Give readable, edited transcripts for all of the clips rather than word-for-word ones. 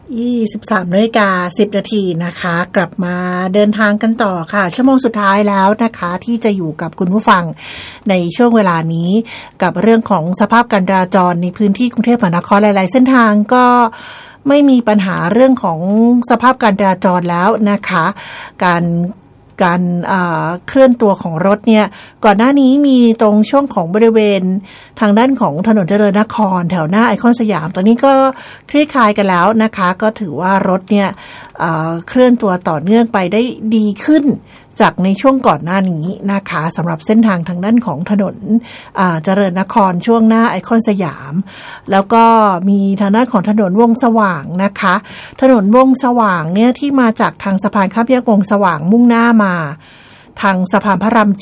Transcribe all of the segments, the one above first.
23:10 นาทีนะคะกลับมาเดินทางกันต่อค่ะชั่วโมงสุดท้ายแล้วนะคะที่จะอยู่กับคุณผู้ฟังในช่วงเวลานี้กับเรื่องของสภาพการจราจรในพื้นที่กรุงเทพมหานครหลายๆเส้นทางก็ไม่มีปัญหาเรื่องของสภาพการจราจรแล้วนะคะการเคลื่อนตัวของรถเนี่ยก่อนหน้านี้มีตรงช่วงของบริเวณทางด้านของถนนเจริญนครแถวหน้าไอคอนสยามตอนนี้ก็คลี่คลายกันแล้วนะคะก็ถือว่ารถเนี่ยเคลื่อนตัวต่อเนื่องไปได้ดีขึ้นจากในช่วงก่อนหน้านี้นะคะสำหรับเส้นทางทางด้านของถนนเจริญนครช่วงหน้าไอคอนสยามแล้วก็มีทางด้านของถนนวงสว่างนะคะถนนวงสว่างเนี่ยที่มาจากทางสะพานข้ามแยกวงสว่างมุ่งหน้ามาทางสะพานพระราม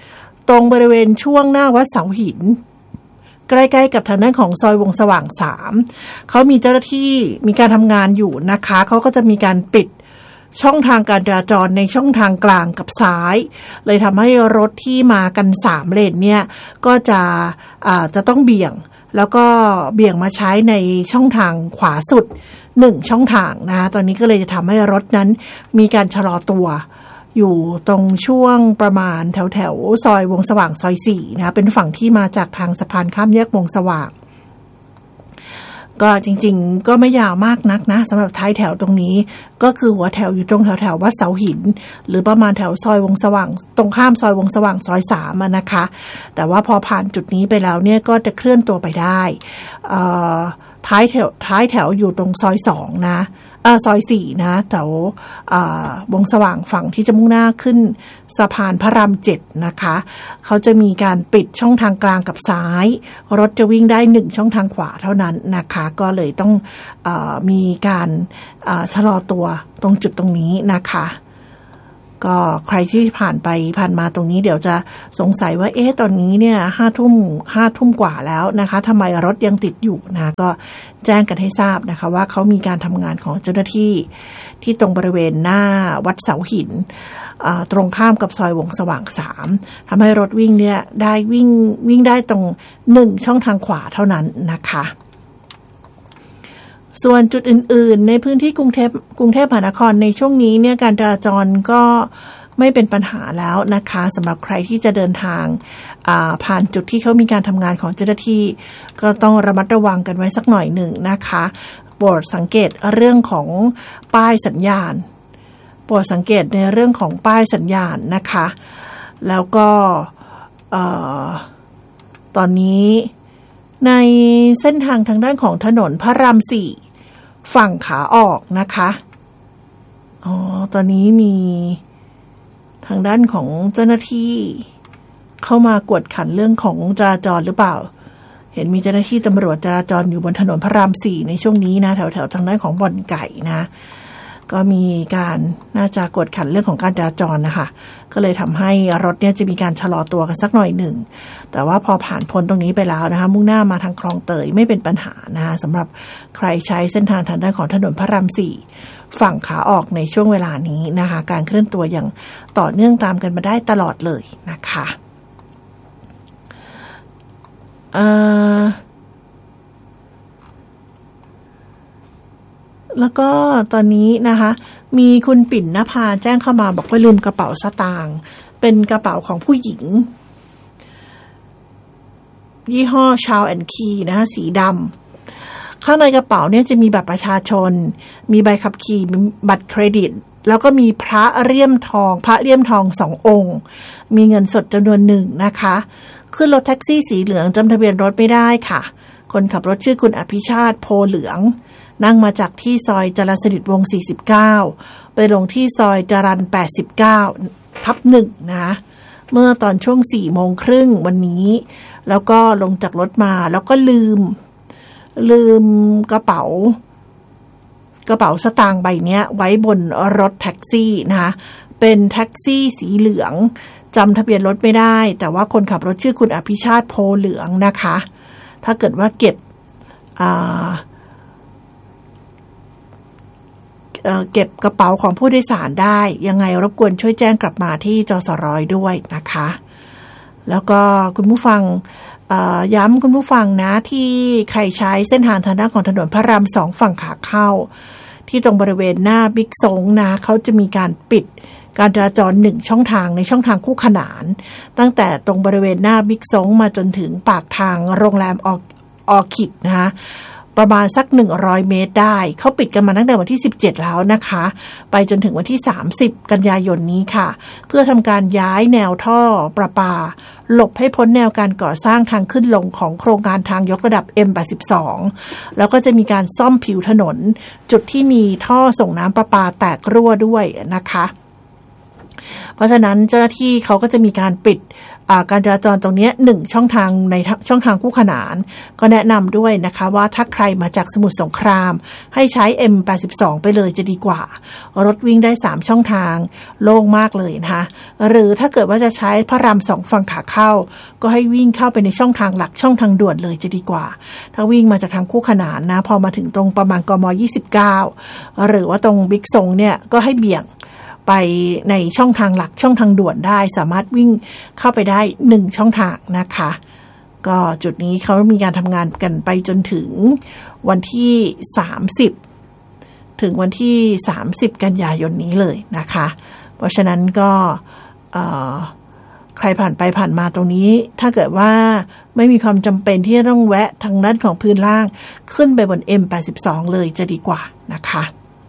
7ตรงบริเวณช่วงหน้าวัดเสาหินใกล้ๆกับทางด้านของซอยวงสว่าง3เขามีเจ้าหน้าที่มีการทำงานอยู่นะคะเขาก็จะมีการปิดช่องทางการจราจรในช่องทางกลางกับซ้ายเลยทำให้รถที่มากัน3เลนเนี่ยก็จะต้องเบี่ยงแล้วก็เบี่ยงมาใช้ในช่องทางขวาสุด1ช่องทางนะตอนนี้ก็เลยจะทำให้รถนั้นมีการชะลอตัวอยู่ตรงช่วงประมาณแถวซอยวงสว่างซอย4นะเป็นฝั่งที่มาจากทางสะพานข้ามแยกวงสว่างก็จริงๆก็ไม่ยาวมากนักนะสำหรับท้ายแถวตรงนี้ก็คือหัวแถวอยู่ตรงแถววัดเสาหินหรือประมาณแถวซอยวงสว่างตรงข้ามซอยวงสว่างซอย3นะคะแต่ว่าพอผ่านจุดนี้ไปแล้วเนี่ยก็จะเคลื่อนตัวไปได้ท้ายแถวอยู่ตรงซอย2นะซอย4นะแถววงสว่างฝั่งที่จะมุ่งหน้าขึ้นสะพานพระราม7นะคะเขาจะมีการปิดช่องทางกลางกับซ้ายรถจะวิ่งได้1ช่องทางขวาเท่านั้นนะคะก็เลยต้องมีการชะลอตัวตรงจุดตรงนี้นะคะก็ใครที่ผ่านมาตรงนี้เดี๋ยวจะสงสัยว่าตอนนี้เนี่ย5 ทุ่มกว่าแล้วนะคะทำไมรถยังติดอยู่นะก็แจ้งกันให้ทราบนะคะว่าเขามีการทำงานของเจ้าหน้าที่ที่ตรงบริเวณหน้าวัดเสาหินตรงข้ามกับซอยวงสว่าง3ทำให้รถวิ่งเนี่ยได้วิ่งได้ตรง1ช่องทางขวาเท่านั้นนะคะส่วนจุดอื่นๆในพื้นที่กรุงเทพมหานครในช่วงนี้เนี่ยการจราจรก็ไม่เป็นปัญหาแล้วนะคะสำหรับใครที่จะเดินทางผ่านจุดที่เขามีการทำงานของเจ้าหน้าที่ก็ต้องระมัดระวังกันไว้สักหน่อยหนึ่งนะคะโปรดสังเกตเรื่องของป้ายสัญญาณโปรดสังเกตในเรื่องของป้ายสัญญาณนะคะแล้วก็ตอนนี้ในเส้นทางทางด้านของถนนพระราม4ฝั่งขาออกนะคะตอนนี้มีทางด้านของเจ้าหน้าที่เข้ามากวดขันเรื่องของจราจรหรือเปล่าเห็นมีเจ้าหน้าที่ตำรวจจราจรอยู่บนถนนพระราม4ในช่วงนี้นะแถวทางด้านของบ่อนไก่นะก็มีการน่าจะกวดขันเรื่องของการจราจรนะคะก็เลยทำให้รถเนี่ยจะมีการชะลอตัวกันสักหน่อยหนึ่งแต่ว่าพอผ่านพ้นตรงนี้ไปแล้วนะคะมุ่งหน้ามาทางคลองเตยไม่เป็นปัญหานะคะสำหรับใครใช้เส้นทางด้านของถนนพระราม4ฝั่งขาออกในช่วงเวลานี้นะคะการเคลื่อนตัวอย่างต่อเนื่องตามกันมาได้ตลอดเลยนะคะแล้วก็ตอนนี้นะคะมีคุณปิ่นนภาแจ้งเข้ามาบอกว่าลืมกระเป๋าสตางค์เป็นกระเป๋าของผู้หญิงยี่ห้อชาวแอนคีนะคะสีดำข้างในกระเป๋าเนี่ยจะมีบัตรประชาชนมีใบขับขี่บัตรเครดิตแล้วก็มีพระเลี่ยมทอง2 องค์มีเงินสดจำนวนหนึ่งนะคะขึ้นรถแท็กซี่สีเหลืองจำทะเบียนรถไม่ได้ค่ะคนขับรถชื่อคุณอภิชาติโพเหลืองนั่งมาจากที่ซอยจรัญสนิทวงศ์49ไปลงที่ซอยจรัญ89/1นะเมื่อตอนช่วง 4:30 น.วันนี้แล้วก็ลงจากรถมาแล้วก็ลืมกระเป๋าสตางค์ใบเนี้ยไว้บนรถแท็กซี่นะคะเป็นแท็กซี่สีเหลืองจำทะเบียนรถไม่ได้แต่ว่าคนขับรถชื่อคุณอภิชาติโพเหลืองนะคะถ้าเกิดว่าเก็บกระเป๋าของผู้โดยสารได้ยังไงรบกวนช่วยแจ้งกลับมาที่จสร.ด้วยนะคะแล้วก็คุณผู้ฟังย้ำคุณผู้ฟังนะที่ใครใช้เส้นทางทางด้านของถนนพระราม2ฝั่งขาเข้าที่ตรงบริเวณหน้าบิ๊กซงนะเขาจะมีการปิดการจราจร1ช่องทางในช่องทางคู่ขนานตั้งแต่ตรงบริเวณหน้าบิ๊กซงมาจนถึงปากทางโรงแรมออคิดนะคะประมาณสัก100เมตรได้เขาปิดกันมาตั้งแต่วันที่17แล้วนะคะไปจนถึงวันที่30กันยายนนี้ค่ะเพื่อทำการย้ายแนวท่อประปาหลบให้พ้นแนวการก่อสร้างทางขึ้นลงของโครงการทางยกระดับ M82 แล้วก็จะมีการซ่อมผิวถนนจุดที่มีท่อส่งน้ำประปาแตกรั่วด้วยนะคะเพราะฉะนั้นเจ้าหน้าที่เขาก็จะมีการปิดการจราจรตรงนี้1ช่องทางในช่องทางคู่ขนานก็แนะนำด้วยนะคะว่าถ้าใครมาจากสมุทรสงครามให้ใช้ M82 ไปเลยจะดีกว่ารถวิ่งได้3ช่องทางโล่งมากเลยนะคะหรือถ้าเกิดว่าจะใช้พระราม2ฝั่งขาเข้าก็ให้วิ่งเข้าไปในช่องทางหลักช่องทางด่วนเลยจะดีกว่าถ้าวิ่งมาจากทางคู่ขนานนะพอมาถึงตรงประมาณกม29หรือว่าตรงบิ๊กซงเนี่ยก็ให้เบี่ยงไปในช่องทางหลักช่องทางด่วนได้สามารถวิ่งเข้าไปได้1ช่องทางนะคะก็จุดนี้เขามีการทำงานกันไปจนถึงวันที่30ถึงวันที่30กันยายนนี้เลยนะคะเพราะฉะนั้นก็ใครผ่านไปผ่านมาตรงนี้ถ้าเกิดว่าไม่มีความจำเป็นที่จะต้องแวะทางด้านของพื้นล่างขึ้นไปบน M82 เลยจะดีกว่านะคะ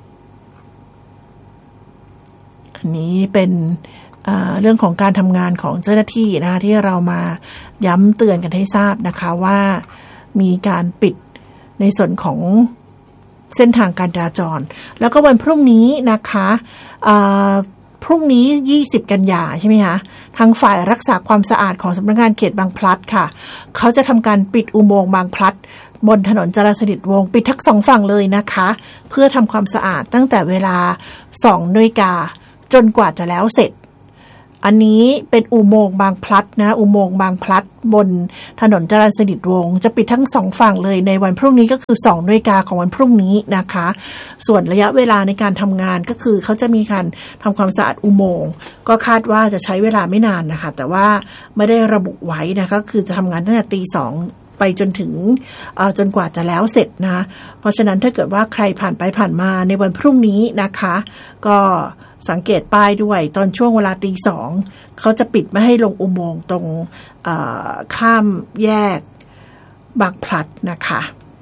อันนี้เป็นเรื่องของการทำงานของเจ้าหน้าที่นะคะที่เรามาย้ำเตือนกันให้ทราบนะคะว่ามีการปิดในส่วนของเส้นทางการจราจรแล้วก็วันพรุ่งนี้นะคะพรุ่งนี้20กันยาใช่ไหมคะทางฝ่ายรักษาความสะอาดของสำนักงานเขตบางพลัดค่ะเขาจะทำการปิดอุโมงค์บางพลัดบนถนนจรัญสนิทวงศ์ปิดทั้ง2ฝั่งเลยนะคะเพื่อทำความสะอาดตั้งแต่เวลา 2 นาฬิกาจนกว่าจะแล้วเสร็จอันนี้เป็นอุโมงค์บางพลัดนะอุโมงค์บางพลัดบนถนนจรัญสนิทวงศ์จะปิดทั้ง2ฝั่งเลยในวันพรุ่งนี้ก็คือ 2 นาฬิกาของวันพรุ่งนี้นะคะส่วนระยะเวลาในการทำงานก็คือเขาจะมีการทำความสะอาดอุโมงค์ก็คาดว่าจะใช้เวลาไม่นานนะคะแต่ว่าไม่ได้ระบุไว้นะก็คือจะทำงานตั้งแต่ 2:00 ไปจนถึงจนกว่าจะแล้วเสร็จนะเพราะฉะนั้นถ้าเกิดว่าใครผ่านไปผ่านมาในวันพรุ่งนี้นะคะก็สังเกตป้ายด้วยตอนช่วงเวลา 2:00 เขาจะปิดไม่ให้ลงอุโมงค์ตรงข้ามแยกบางพลัดนะคะ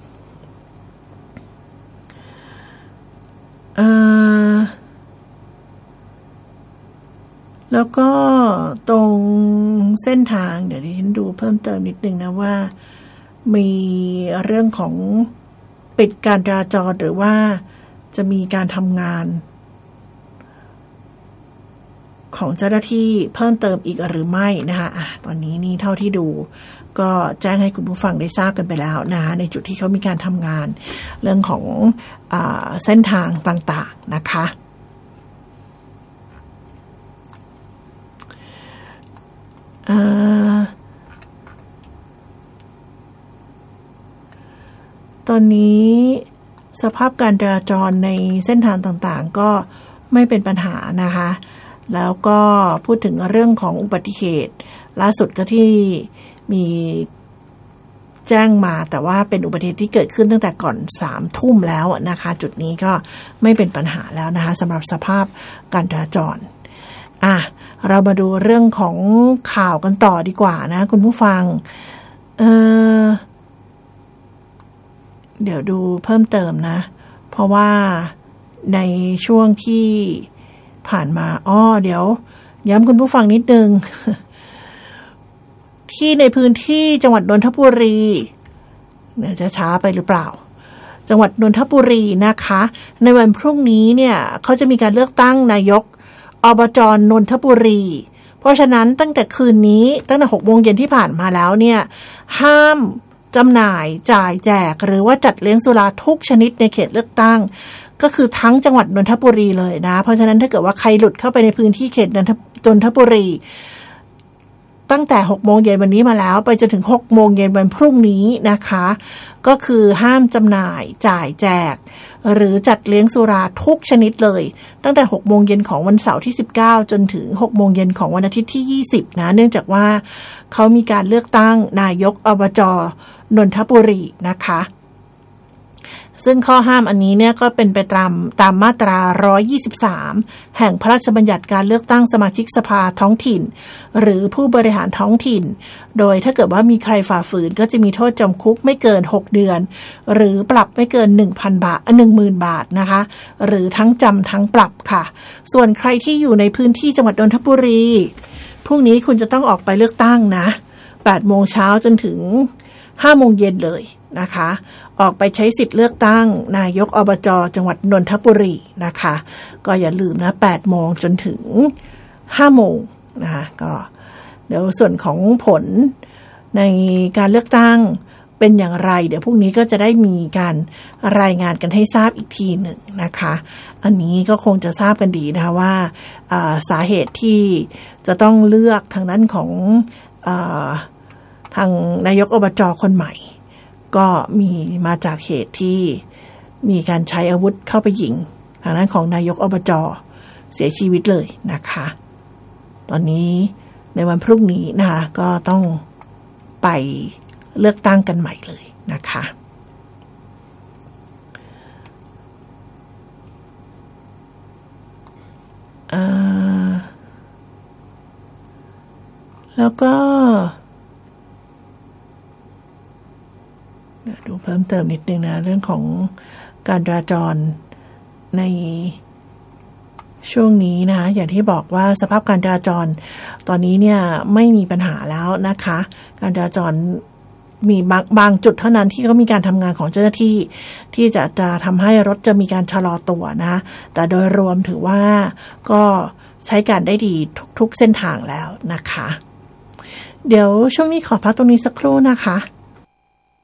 แล้วก็ตรงเส้นทางเดี๋ยวดิฉันดูเพิ่มเติมนิดนึงนะว่ามีเรื่องของปิดการจราจรหรือว่าจะมีการทำงานของเจ้าหน้าที่เพิ่มเติมอีกหรือไม่นะคะตอนนี้นี่เท่าที่ดูก็แจ้งให้คุณผู้ฟังได้ทราบกันไปแล้วนะคะในจุดที่เขามีการทำงานเรื่องของเส้นทางต่างๆนะคะตอนนี้สภาพการจราจรในเส้นทางต่างๆก็ไม่เป็นปัญหานะคะแล้วก็พูดถึงเรื่องของอุบัติเหตุล่าสุดก็ที่มีแจ้งมาแต่ว่าเป็นอุบัติเหตุที่เกิดขึ้นตั้งแต่ก่อน 3:00 นแล้วนะคะจุดนี้ก็ไม่เป็นปัญหาแล้วนะคะสำหรับสภาพการจราจรเรามาดูเรื่องของข่าวกันต่อดีกว่านะคุณผู้ฟังเดี๋ยวดูเพิ่มเติมนะเพราะว่าในช่วงที่ผ่านมาเดี๋ยวย้ำคุณผู้ฟังนิดนึง ที่ในพื้นที่จังหวัดนนทบุรีเนี่ยจะช้าไปหรือเปล่าจังหวัดนนทบุรีนะคะในวันพรุ่งนี้เนี่ยเขาจะมีการเลือกตั้งนายกอบจ.นนทบุรีเพราะฉะนั้นตั้งแต่คืนนี้ตั้งแต่ 18:00 นที่ผ่านมาแล้วเนี่ยห้ามจำหน่ายจ่ายแจกหรือว่าจัดเลี้ยงสุราทุกชนิดในเขตเลือกตั้งก็คือทั้งจังหวัดนนทบุรีเลยนะเพราะฉะนั้นถ้าเกิดว่าใครหลุดเข้าไปในพื้นที่เขตนนทบุรีตั้งแต่ 18:00 นวันนี้มาแล้วไปจนถึง 18:00 นวันพรุ่งนี้นะคะก็คือห้ามจำหน่ายจ่ายแจกหรือจัดเลี้ยงสุราทุกชนิดเลยตั้งแต่ 18:00 นของวันเสาร์ที่19จนถึง 18:00 นของวันอาทิตย์ที่20นะเนื่องจากว่าเขามีการเลือกตั้งนายกอบจ.นนทบุรีนะคะซึ่งข้อห้ามอันนี้เนี่ยก็เป็นไปตามมาตรา123แห่งพระราชบัญญัติการเลือกตั้งสมาชิกสภาท้องถิ่นหรือผู้บริหารท้องถิ่นโดยถ้าเกิดว่ามีใครฝ่าฝืนก็จะมีโทษจำคุกไม่เกิน6เดือนหรือปรับไม่เกิน 1,000 บาท10,000 บาทนะคะหรือทั้งจำทั้งปรับค่ะส่วนใครที่อยู่ในพื้นที่จังหวัดนนทบุรีพรุ่งนี้คุณจะต้องออกไปเลือกตั้งนะ8 โมงเช้าจนถึง5 โมงเย็นเลยนะคะออกไปใช้สิทธิ์เลือกตั้งนายกอบจ.จังหวัดนนทบุรีนะคะก็อย่าลืมนะ8 โมงจนถึง5 โมงนะคะก็เดี๋ยวส่วนของผลในการเลือกตั้งเป็นอย่างไรเดี๋ยวพรุ่งนี้ก็จะได้มีการรายงานกันให้ทราบอีกทีหนึ่งนะคะอันนี้ก็คงจะทราบกันดีนะคะว่าสาเหตุที่จะต้องเลือกทางด้านของทางนายกอบจ.คนใหม่ก็มีมาจากเหตุที่มีการใช้อาวุธเข้าไปยิงทางด้านของนายกอบจ.เสียชีวิตเลยนะคะตอนนี้ในวันพรุ่งนี้นะคะก็ต้องไปเลือกตั้งกันใหม่เลยนะคะแล้วก็ดูเพิ่มเติมนิดนึงนะเรื่องของการจราจรในช่วงนี้นะคะอย่างที่บอกว่าสภาพการจราจรตอนนี้เนี่ยไม่มีปัญหาแล้วนะคะการจราจรมีบางจุดเท่านั้นที่เขามีการทำงานของเจ้าหน้าที่ที่จะทำให้รถจะมีการชะลอตัวนะแต่โดยรวมถือว่าก็ใช้การได้ดีทุกเส้นทางแล้วนะคะเดี๋ยวช่วงนี้ขอพักตรงนี้สักครู่นะคะ